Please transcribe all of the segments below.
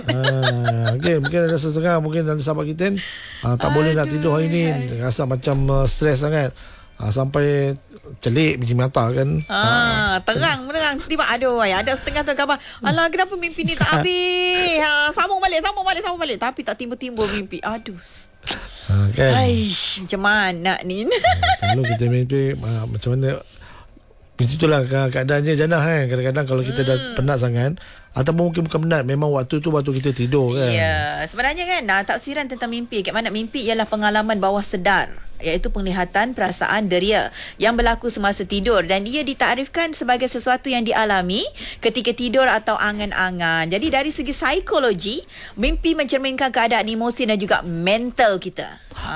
Okay, mungkin ada setengah, mungkin ada sahabat kita tak boleh nak tidur hari ni, rasa macam stres sangat, sampai celik biji mata kan. Terang tiba ada setengah tu gambar. Alah, kenapa mimpi ni tak habis? Sambung balik. Tapi tak timbul mimpi. Aduh. Kan? Macam mana ni? Selalu kita mimpi macam mana. Begitulah keadaannya Jannah kan. Kadang-kadang kalau kita dah penat sangat, ataupun mungkin bukan penat, memang waktu tu waktu kita tidur kan. Ya, sebenarnya kan tafsiran tentang mimpi, kat mana mimpi ialah pengalaman bawah sedar, iaitu penglihatan, perasaan, deria yang berlaku semasa tidur, dan ia ditarifkan sebagai sesuatu yang dialami ketika tidur atau angan-angan. Jadi dari segi psikologi, mimpi mencerminkan keadaan emosi dan juga mental kita.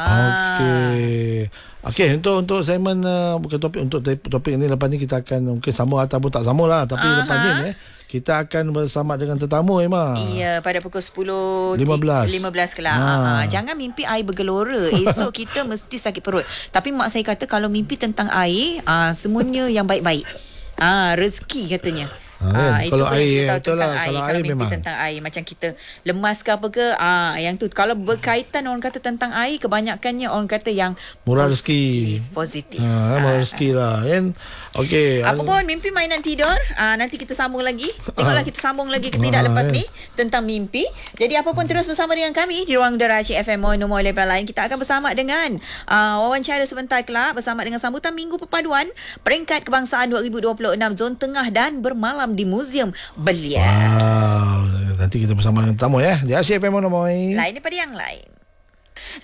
Okey, untuk segmen bukan topik ini, lepas ni kita akan mungkin sama ataupun tak sama lah, tapi lepas ni kita akan bersama dengan tetamu Emma. Ya, pada pukul 10.15 kelak. Jangan mimpi air bergelora. Esok kita mesti sakit perut. Tapi mak saya kata kalau mimpi tentang air, semuanya yang baik-baik. Rezeki katanya. Itu kalau air betul lah. Kalau air memang tentang air, macam kita lemas ke apa ke, yang tu kalau berkaitan orang kata tentang air, kebanyakannya orang kata yang murah rezeki, positif. Murah rezeki lah kan. Okey, apa pun mimpi mainan tidur, nanti kita sambung lagi. Tengoklah kita sambung lagi ke tidak lepas ni tentang mimpi. Jadi apa pun terus bersama dengan kami di Ruang Udara FM nombor 11 lain. Kita akan bersama dengan wawancara sebentar kelak bersama dengan sambutan Minggu Perpaduan Peringkat Kebangsaan 2026 Zon Tengah dan bermalam di Muzium Belia. Wow, nanti kita bersama dengan tamu ya di Asia FM nombor lain daripada yang lain.